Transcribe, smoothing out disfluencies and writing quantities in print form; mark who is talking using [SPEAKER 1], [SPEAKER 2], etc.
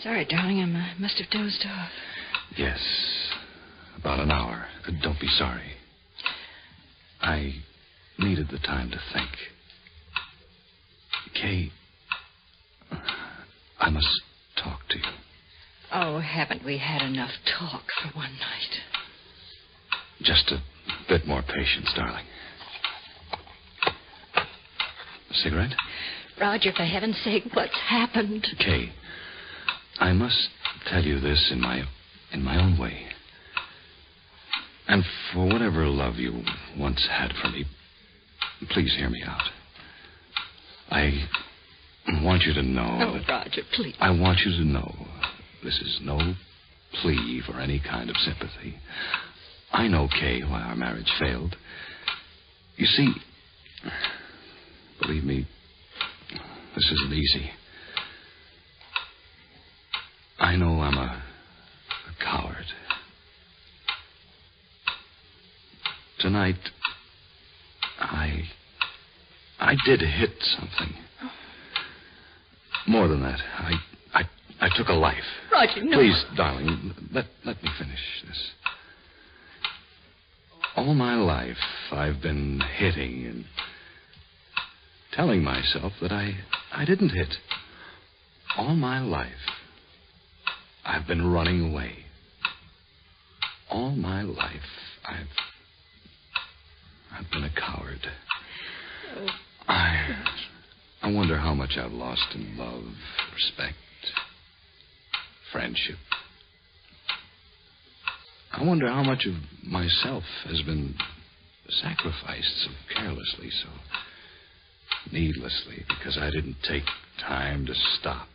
[SPEAKER 1] Sorry, darling. I must have dozed off.
[SPEAKER 2] Yes, about an hour. Don't be sorry. I needed the time to think. Kay, I must talk to you.
[SPEAKER 1] Oh, haven't we had enough talk for one night?
[SPEAKER 2] Just a bit more patience, darling. A cigarette?
[SPEAKER 1] Roger, for heaven's sake, what's happened?
[SPEAKER 2] Kay, I must tell you this in my own way. And for whatever love you once had for me, please hear me out. I want you to know...
[SPEAKER 1] Oh, Roger, please.
[SPEAKER 2] I want you to know this is no plea for any kind of sympathy. I know, Kay, why our marriage failed. You see, believe me, this isn't easy. I know I'm a coward. Tonight, I did hit something. More than that, I took a life.
[SPEAKER 1] Roger, no.
[SPEAKER 2] Please, darling, let me finish this. All my life, I've been hitting and telling myself that I didn't hit. All my life, I've been running away. All my life, I've been a coward.
[SPEAKER 1] Oh.
[SPEAKER 2] I wonder how much I've lost in love, respect, friendship. I wonder how much of myself has been sacrificed so carelessly, so needlessly, because I didn't take time to stop